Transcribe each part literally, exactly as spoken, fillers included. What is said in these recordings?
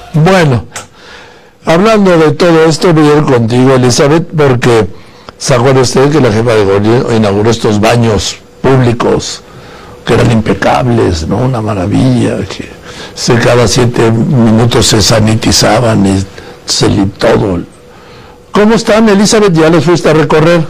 Bueno, hablando de todo esto, voy a ir contigo, Elizabeth, porque ¿se acuerda usted que la jefa de gobierno inauguró estos baños públicos que eran impecables, ¿no? Una maravilla, que se, cada siete minutos se sanitizaban y se todo. ¿Cómo están, Elizabeth? ¿Ya los fuiste a recorrer?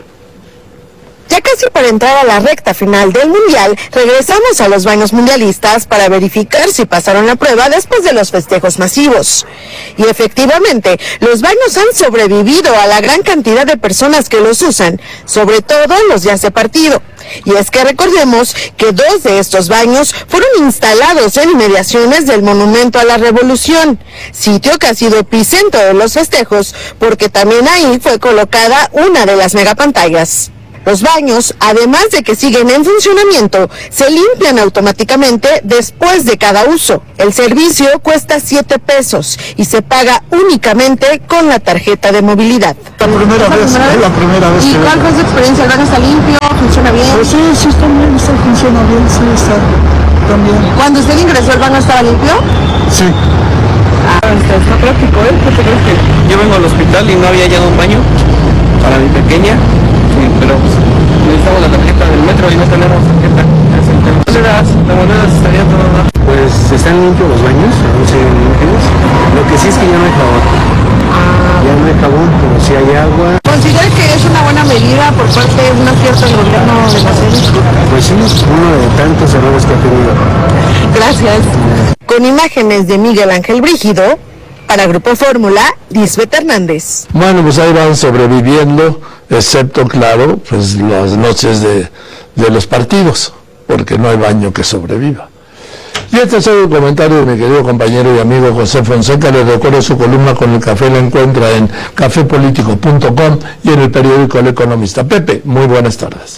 Ya casi para entrar a la recta final del Mundial, regresamos a los baños mundialistas para verificar si pasaron la prueba después de los festejos masivos. Y efectivamente, los baños han sobrevivido a la gran cantidad de personas que los usan, sobre todo en los días de partido. Y es que recordemos que dos de estos baños fueron instalados en inmediaciones del Monumento a la Revolución, sitio que ha sido epicentro de los festejos, porque también ahí fue colocada una de las megapantallas. Los baños, además de que siguen en funcionamiento, se limpian automáticamente después de cada uso. El servicio cuesta siete pesos y se paga únicamente con la tarjeta de movilidad. La primera vez, es la primera vez. ¿Y cuál fue su experiencia? ¿El baño está limpio? ¿Funciona bien? Pues sí, sí está bien, sí funciona bien, sí está también. ¿Cuando usted ingresó el baño estaba limpio? Sí. Ah, está, está práctico, ¿eh? ¿Qué te crees que yo vengo al hospital y no había hallado un baño para mi pequeña? Sí, pero pues, necesitamos la tarjeta del metro y no tenemos tarjeta. Monedas, las monedas estarían todo mal. Pues están limpios los baños, no se ven limpios. Lo que sí es que ya no hay jabón. Ah, ya no hay jabón, pero sí hay agua. ¿Considera que es una buena medida por parte de un acierto del gobierno de la C E D? Pues sí, uno de tantos errores que ha tenido. Gracias. Con imágenes de Miguel Ángel Brígido, para Grupo Fórmula, Lisbeth Hernández. Bueno, pues ahí van sobreviviendo, excepto, claro, pues las noches de, de los partidos, porque no hay baño que sobreviva. Y este es el comentario de mi querido compañero y amigo José Fonseca. Les recuerdo su columna con el café, la encuentra en café político punto com y en el periódico El Economista. Pepe, muy buenas tardes.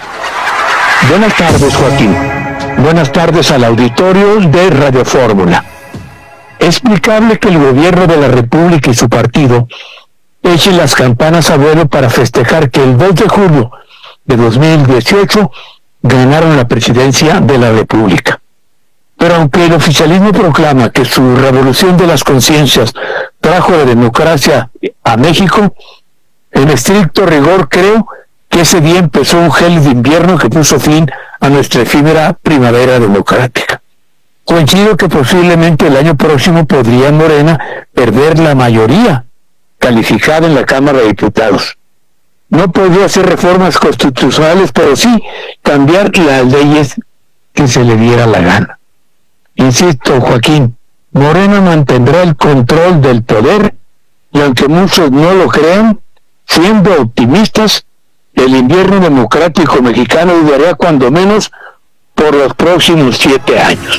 Buenas tardes, Joaquín. Buenas tardes al auditorio de Radio Fórmula. Es explicable que el gobierno de la República y su partido echen las campanas a vuelo para festejar que el dos de julio de dos mil dieciocho ganaron la presidencia de la República. Pero aunque el oficialismo proclama que su revolución de las conciencias trajo la democracia a México, en estricto rigor creo que ese día empezó un gélido invierno que puso fin a nuestra efímera primavera democrática. Coincido que posiblemente el año próximo podría Morena perder la mayoría calificada en la Cámara de Diputados. No podría hacer reformas constitucionales, pero sí cambiar las leyes que se le diera la gana. Insisto, Joaquín, Morena mantendrá el control del poder y aunque muchos no lo crean, siendo optimistas, el invierno democrático mexicano duraría cuando menos por los próximos siete años.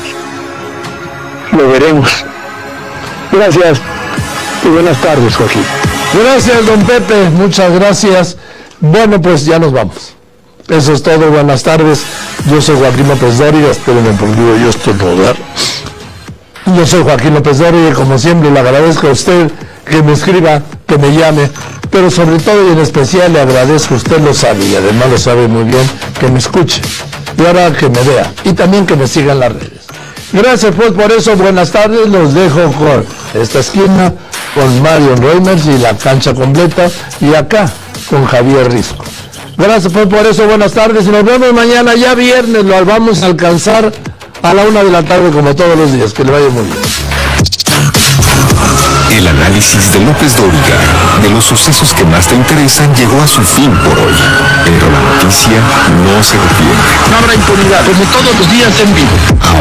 Lo veremos. Gracias y buenas tardes, Joaquín. Gracias, don Pepe, muchas gracias. Bueno, pues ya nos vamos. Eso es todo, buenas tardes. Yo soy Joaquín López Dóriga, espérenme porque digo yo estornudar. Yo soy Joaquín López Dóriga y como siempre le agradezco a usted que me escriba, que me llame, pero sobre todo y en especial le agradezco, usted lo sabe y además lo sabe muy bien, que me escuche y ahora que me vea y también que me siga en las redes. Gracias pues por eso, buenas tardes, los dejo con esta esquina, con Marion Reimers y la cancha completa y acá con Javier Risco. Gracias pues por eso, buenas tardes y nos vemos mañana ya viernes, lo vamos a alcanzar a la una de la tarde como todos los días, que le vaya muy bien. El análisis de López Dóriga de los sucesos que más te interesan llegó a su fin por hoy, pero la noticia no se detiene. No habrá impunidad, como todos los días en vivo. Ahora